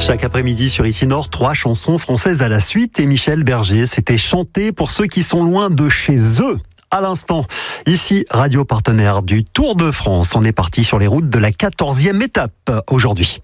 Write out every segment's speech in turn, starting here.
Chaque après-midi sur Ici Nord, 3 chansons françaises à la suite. Et Michel Berger s'était chanté pour ceux qui sont loin de chez eux. À l'instant, ici, radio partenaire du Tour de France. On est parti sur les routes de la 14e étape aujourd'hui.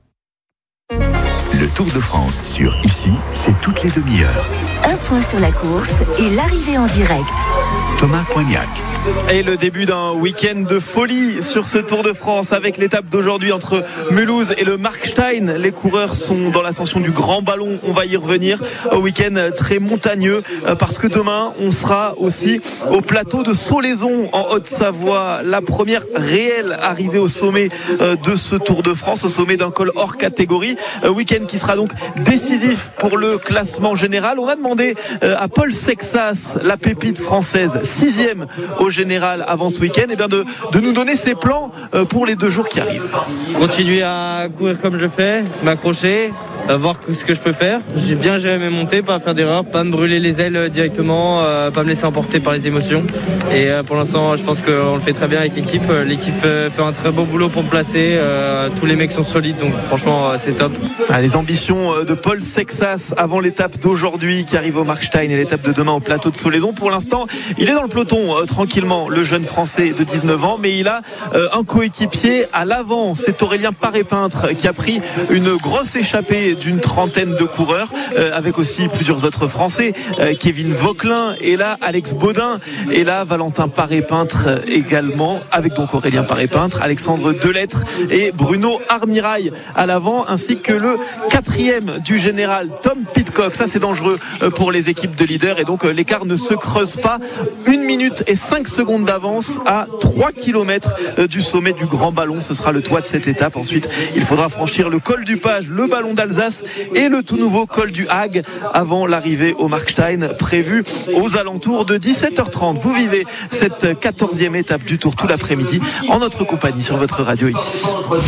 Le Tour de France sur Ici, c'est toutes les demi-heures. Un point sur la course et l'arrivée en direct. Thomas Coignac. Et le début d'un week-end de folie sur ce Tour de France avec l'étape d'aujourd'hui entre Mulhouse et le Markstein. Les coureurs sont dans l'ascension du Grand Ballon. On va y revenir. Au week-end très montagneux parce que demain, on sera aussi au plateau de Solaizon en Haute-Savoie. La première réelle arrivée au sommet de ce Tour de France, au sommet d'un col hors catégorie. Week-end qui sera donc décisif pour le classement général. On a demandé à Paul Sexas, la pépite française, 6e au général avant ce week-end, et bien de nous donner ses plans pour les 2 jours qui arrivent. Continuer à courir comme je fais, m'accrocher, voir ce que je peux faire. J'ai bien géré mes montées, pas faire d'erreur, pas me brûler les ailes directement, pas me laisser emporter par les émotions. Et pour l'instant, je pense qu'on le fait très bien avec l'équipe. L'équipe fait un très beau boulot pour me placer. Tous les mecs sont solides, donc franchement, c'est top. Les ambitions de Paul Sexas avant l'étape d'aujourd'hui qui arrive au Markstein et l'étape de demain au plateau de Solaizon. Pour l'instant, il est dans le peloton tranquillement, le jeune Français de 19 ans, mais il a un coéquipier à l'avant. C'est Aurélien Paré-Peintre qui a pris une grosse échappée d'une trentaine de coureurs, avec aussi plusieurs autres Français. Kevin Vauquelin est là, Alex Baudin est là, Valentin Paré-Peintre également, avec donc Aurélien Paré-Peintre, Alexandre Delettre et Bruno Armirail à l'avant, ainsi que le 4e du général Tom Pidcock. Ça, c'est dangereux pour les équipes de leaders, et donc l'écart ne se creuse pas. 1 minute et 5 secondes d'avance à 3 km du sommet du Grand Ballon. Ce sera le toit de cette étape. Ensuite, il faudra franchir le col du Page, le Ballon d'Alsace et le tout nouveau col du Hague avant l'arrivée au Markstein, prévu aux alentours de 17h30. Vous vivez cette 14e étape du Tour tout l'après-midi en notre compagnie sur votre radio ici.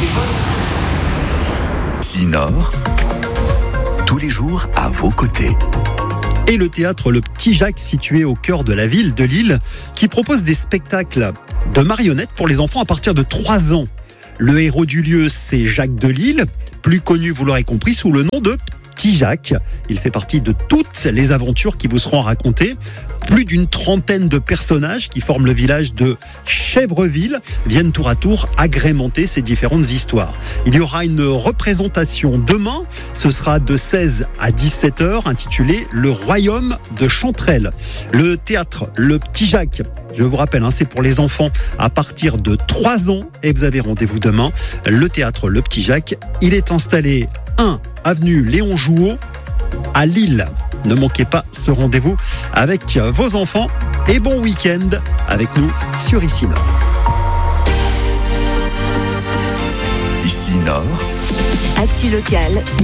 Ici Nord, tous les jours à vos côtés. Et le théâtre Le Petit Jacques, situé au cœur de la ville de Lille, qui propose des spectacles de marionnettes pour les enfants à partir de 3 ans. Le héros du lieu, c'est Jacques de Lille, plus connu, vous l'aurez compris, sous le nom de Petit Jacques. Il fait partie de toutes les aventures qui vous seront racontées. Plus d'une trentaine de personnages qui forment le village de Chèvreville viennent tour à tour agrémenter ces différentes histoires. Il y aura une représentation demain, ce sera de 16 à 17h, intitulée Le Royaume de Chanterelle. Le théâtre Le Petit Jacques, je vous rappelle, c'est pour les enfants à partir de 3 ans, et vous avez rendez-vous demain. Le théâtre Le Petit Jacques, il est installé 1 avenue Léon Jouot à Lille. Ne manquez pas ce rendez-vous avec vos enfants et bon week-end avec nous sur Ici Nord. Ici Nord. Actu locale.